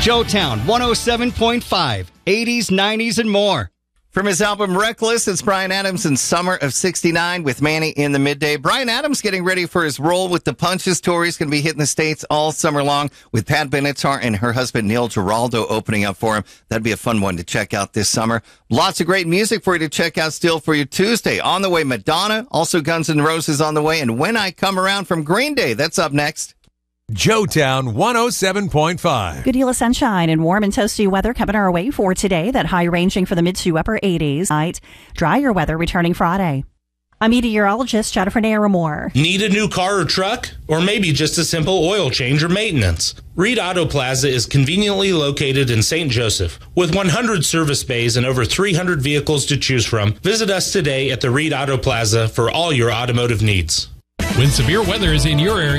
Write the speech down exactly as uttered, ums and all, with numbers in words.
Joetown one oh seven point five, eighties, nineties, and more. From his album Reckless, it's Bryan Adams in Summer of sixty-nine with Manny in the Midday. Bryan Adams getting ready for his role with the Punches tour. He's going to be hitting the States all summer long with Pat Benatar and her husband Neil Giraldo opening up for him. That'd be a fun one to check out this summer. Lots of great music for you to check out still for your Tuesday. On the way, Madonna, also Guns N' Roses on the way, and When I Come Around from Green Day. That's up next. Joetown one oh seven point five. Good deal of sunshine and warm and toasty weather coming our way for today. That high ranging for the mid to upper eighties. Night, drier weather returning Friday. I'm meteorologist Jennifer Naramore. Need a new car or truck? Or maybe just a simple oil change or maintenance? Reed Auto Plaza is conveniently located in Saint Joseph. With one hundred service bays and over three hundred vehicles to choose from, visit us today at the Reed Auto Plaza for all your automotive needs. When severe weather is in your area,